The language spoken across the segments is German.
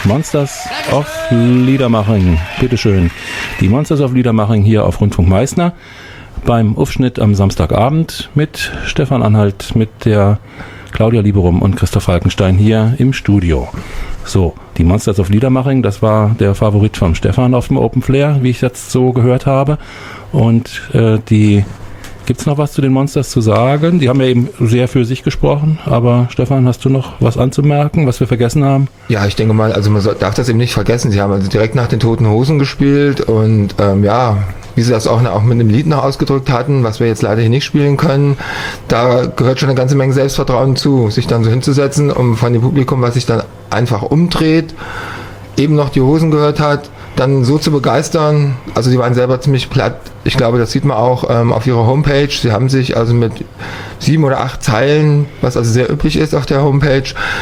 Monsters of Liedermaching, bitteschön. Die Monsters of Liedermaching hier auf Rundfunk Meißner beim Aufschnitt am Samstagabend mit Stefan Anhalt, mit der Claudia Lieberum und Christoph Falkenstein hier im Studio. So, die Monsters of Liedermaching, das war der Favorit vom Stefan auf dem Open Flair, wie ich jetzt so gehört habe. Und gibt's noch was zu den Monsters zu sagen? Die haben ja eben sehr für sich gesprochen, aber Stefan, hast du noch was anzumerken, was wir vergessen haben? Ja, ich denke mal, also man darf das eben nicht vergessen. Sie haben also direkt nach den Toten Hosen gespielt und wie sie das auch mit dem Lied noch ausgedrückt hatten, was wir jetzt leider hier nicht spielen können, da gehört schon eine ganze Menge Selbstvertrauen zu, sich dann so hinzusetzen, um von dem Publikum, was sich dann einfach umdreht, eben noch die Hosen gehört hat, dann so zu begeistern. Also die waren selber ziemlich platt. Ich glaube, das sieht man auch auf ihrer Homepage. Sie haben sich also mit 7 oder 8 Zeilen, was also sehr üblich ist auf der Homepage,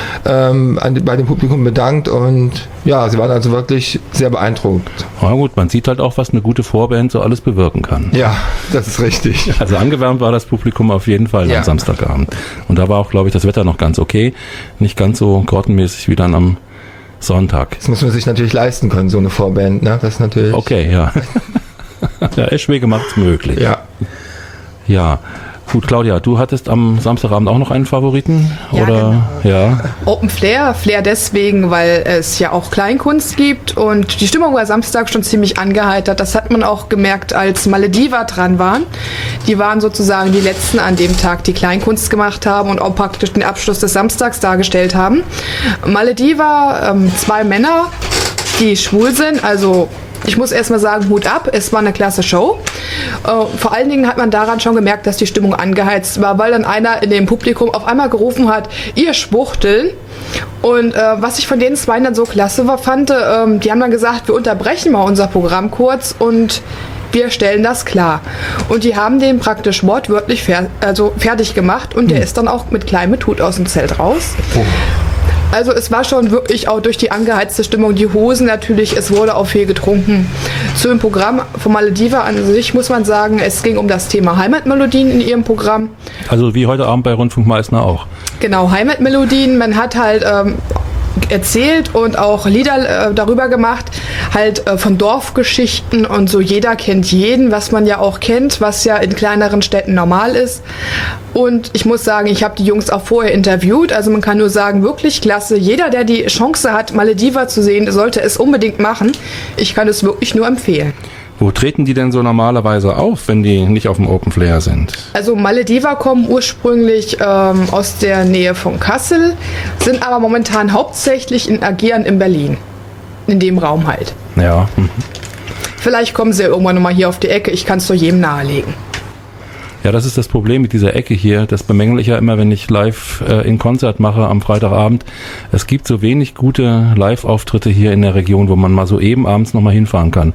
bei dem Publikum bedankt und ja, sie waren also wirklich sehr beeindruckt. Na gut, man sieht halt auch, was eine gute Vorband so alles bewirken kann. Ja, das ist richtig. Also angewärmt war das Publikum auf jeden Fall am Samstagabend. Und da war auch, glaube ich, das Wetter noch ganz okay. Nicht ganz so grottenmäßig wie dann am Sonntag. Das muss man sich natürlich leisten können, so eine Vorband, ne? Das ist natürlich... Okay, ja. Ja, Eschwege macht's möglich. Ja. Ja. Gut, Claudia, du hattest am Samstagabend auch noch einen Favoriten? Ja, oder? Genau. Ja. Open Flair. Flair deswegen, weil es ja auch Kleinkunst gibt und die Stimmung war Samstag schon ziemlich angeheitert. Das hat man auch gemerkt, als Malediva dran waren. Die waren sozusagen die Letzten an dem Tag, die Kleinkunst gemacht haben und auch praktisch den Abschluss des Samstags dargestellt haben. Malediva, 2 Männer, die schwul sind, also ich muss erstmal sagen, Hut ab, es war eine klasse Show. Vor allen Dingen hat man daran schon gemerkt, dass die Stimmung angeheizt war, weil dann einer in dem Publikum auf einmal gerufen hat, ihr Schwuchteln. Und was ich von den 2 dann so klasse fand, die haben dann gesagt, wir unterbrechen mal unser Programm kurz und wir stellen das klar. Und die haben den praktisch wortwörtlich fertig gemacht und der ist dann auch mit kleinem Hut aus dem Zelt raus. Oh. Also es war schon wirklich auch durch die angeheizte Stimmung, die Hosen natürlich, es wurde auch viel getrunken. Zu dem Programm von Malediva an sich muss man sagen, es ging um das Thema Heimatmelodien in ihrem Programm. Also wie heute Abend bei Rundfunk Meißner auch. Genau, Heimatmelodien. Man hat halt erzählt und auch Lieder darüber gemacht, halt von Dorfgeschichten und so. Jeder kennt jeden, was man ja auch kennt, was ja in kleineren Städten normal ist. Und ich muss sagen, ich habe die Jungs auch vorher interviewt, also man kann nur sagen, wirklich klasse. Jeder, der die Chance hat, Malediva zu sehen, sollte es unbedingt machen. Ich kann es wirklich nur empfehlen. Wo treten die denn so normalerweise auf, wenn die nicht auf dem Open Flair sind? Also Malediva kommen ursprünglich aus der Nähe von Kassel, sind aber momentan hauptsächlich agieren in Berlin. In dem Raum halt. Ja. Vielleicht kommen sie ja irgendwann nochmal hier auf die Ecke, ich kann es doch jedem nahelegen. Ja, das ist das Problem mit dieser Ecke hier. Das bemängle ich ja immer, wenn ich live in Konzert mache am Freitagabend. Es gibt so wenig gute Live-Auftritte hier in der Region, wo man mal so eben abends nochmal hinfahren kann.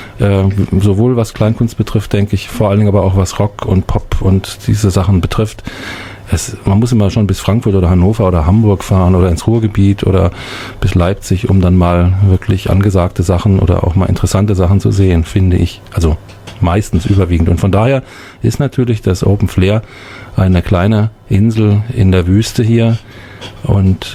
Sowohl was Kleinkunst betrifft, denke ich, vor allen Dingen aber auch was Rock und Pop und diese Sachen betrifft. Man muss immer schon bis Frankfurt oder Hannover oder Hamburg fahren oder ins Ruhrgebiet oder bis Leipzig, um dann mal wirklich angesagte Sachen oder auch mal interessante Sachen zu sehen, finde ich. Also meistens überwiegend. Und von daher ist natürlich das Open Flair eine kleine Insel in der Wüste hier. Und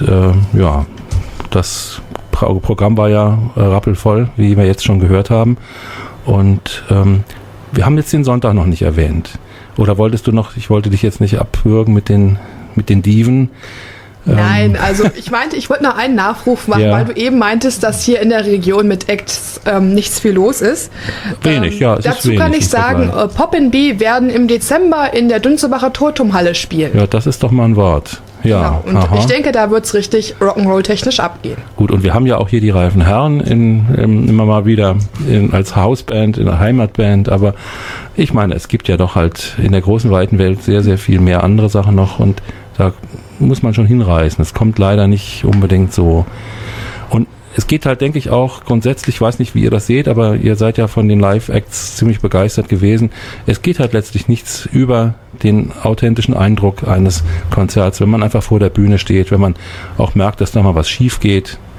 das Programm war ja rappelvoll, wie wir jetzt schon gehört haben. Und wir haben jetzt den Sonntag noch nicht erwähnt. Oder wolltest du noch, ich wollte dich jetzt nicht abwürgen mit den Diven. Nein, also ich meinte, ich wollte noch einen Nachruf machen, weil du eben meintest, dass hier in der Region mit Acts nichts viel los ist. Wenig, ja. Dazu kann ich sagen, Pop & Bee werden im Dezember in der Dünzebacher Turmhalle spielen. Ja, das ist doch mal ein Wort. Ja, genau. Und ich denke, da wird es richtig Rock'n'Roll-technisch abgehen. Gut, und wir haben ja auch hier die Reifen Herren immer mal wieder als Hausband, in der Heimatband, aber ich meine, es gibt ja doch halt in der großen, weiten Welt sehr, sehr viel mehr andere Sachen noch und da muss man schon hinreißen. Es kommt leider nicht unbedingt so. Und es geht halt, denke ich, auch grundsätzlich, ich weiß nicht, wie ihr das seht, aber ihr seid ja von den Live-Acts ziemlich begeistert gewesen. Es geht halt letztlich nichts über den authentischen Eindruck eines Konzerts, wenn man einfach vor der Bühne steht, wenn man auch merkt, dass da mal was schief geht.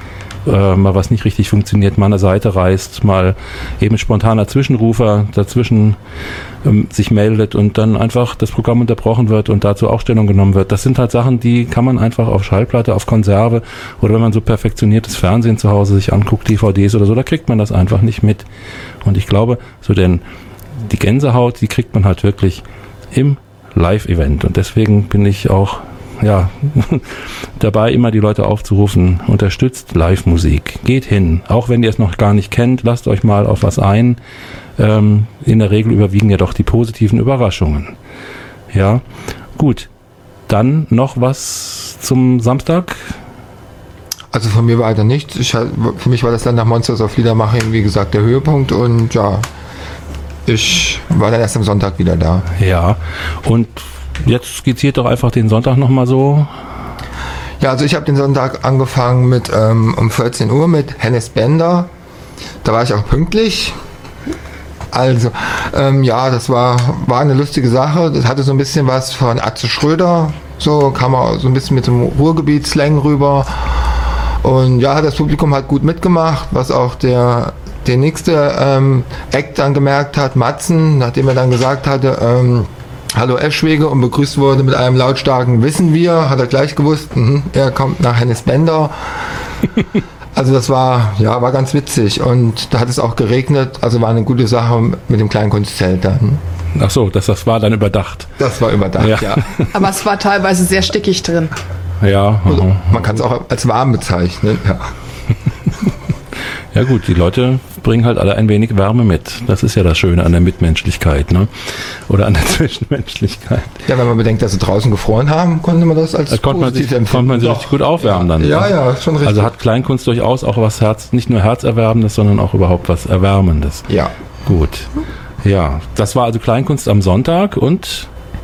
mal was nicht richtig funktioniert, mal eine Seite reißt, mal eben spontaner Zwischenrufer dazwischen sich meldet und dann einfach das Programm unterbrochen wird und dazu auch Stellung genommen wird. Das sind halt Sachen, die kann man einfach auf Schallplatte, auf Konserve oder wenn man so perfektioniertes Fernsehen zu Hause sich anguckt, DVDs oder so, da kriegt man das einfach nicht mit. Und ich glaube, so die Gänsehaut, die kriegt man halt wirklich im Live-Event. Und deswegen bin ich auch dabei, immer die Leute aufzurufen, unterstützt Live-Musik. Geht hin. Auch wenn ihr es noch gar nicht kennt, lasst euch mal auf was ein. In der Regel überwiegen ja doch die positiven Überraschungen. Ja, gut. Dann noch was zum Samstag? Also von mir weiter nichts. Für mich war das dann nach Monsters of Liedermachen, wie gesagt, der Höhepunkt und ja, ich war dann erst am Sonntag wieder da. Ja, und jetzt skizziert doch einfach den Sonntag nochmal so. Ja, also ich habe den Sonntag angefangen mit um 14 Uhr mit Hennes Bender. Da war ich auch pünktlich. Also, das war eine lustige Sache. Das hatte so ein bisschen was von Atze Schröder. So kam er so ein bisschen mit dem Ruhrgebiet-Slang rüber. Und ja, das Publikum hat gut mitgemacht, was auch der nächste Act dann gemerkt hat, Matzen, nachdem er dann gesagt hatte, Hallo Eschwege und begrüßt wurde mit einem lautstarken Wissen wir, hat er gleich gewusst, er kommt nach Hennes Bender. Also das war ganz witzig und da hat es auch geregnet, also war eine gute Sache mit dem Kleinkunstzelt dann. Ach so, das war dann überdacht. Das war überdacht, ja. Aber es war teilweise sehr stickig drin. Ja. Also, man kann es auch als warm bezeichnen, ja. Ja gut, die Leute bringen halt alle ein wenig Wärme mit. Das ist ja das Schöne an der Mitmenschlichkeit, ne? Oder an der Zwischenmenschlichkeit. Ja, wenn man bedenkt, dass sie draußen gefroren haben, konnte man das als positiv empfinden. Konnte man sich richtig gut aufwärmen dann. Ja, schon richtig. Also hat Kleinkunst durchaus auch was nicht nur Herzerwärmendes, sondern auch überhaupt was Erwärmendes. Ja. Gut. Ja, das war also Kleinkunst am Sonntag und?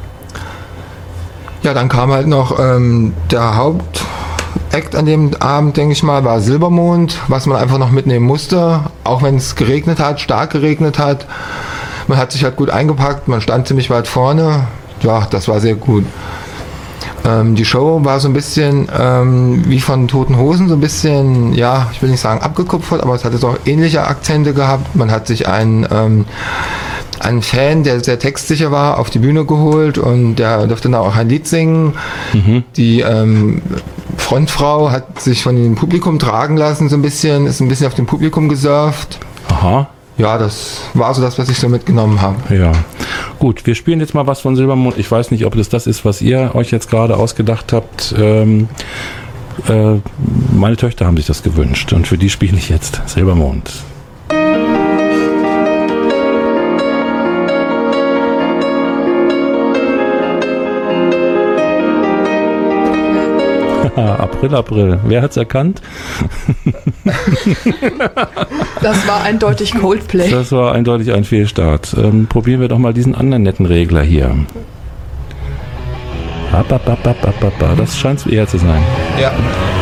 Ja, dann kam halt noch der Hauptakt an dem Abend, denke ich mal, war Silbermond, was man einfach noch mitnehmen musste, auch wenn es geregnet hat, stark geregnet hat. Man hat sich halt gut eingepackt, man stand ziemlich weit vorne. Ja, das war sehr gut. Die Show war so ein bisschen wie von Toten Hosen, so ein bisschen, ja, ich will nicht sagen abgekupfert, aber es hat jetzt auch ähnliche Akzente gehabt. Man hat sich einen Fan, der sehr textsicher war, auf die Bühne geholt und der durfte dann auch ein Lied singen. Die Frontfrau hat sich von dem Publikum tragen lassen, ist ein bisschen auf dem Publikum gesurft. Aha. Ja, das war so das, was ich so mitgenommen habe. Ja, gut, wir spielen jetzt mal was von Silbermond. Ich weiß nicht, ob das ist, was ihr euch jetzt gerade ausgedacht habt. Meine Töchter haben sich das gewünscht und für die spiele ich jetzt Silbermond. April. Wer hat's erkannt? Das war eindeutig Coldplay. Das war eindeutig ein Fehlstart. Probieren wir doch mal diesen anderen netten Regler hier. Das scheint eher zu sein. Ja.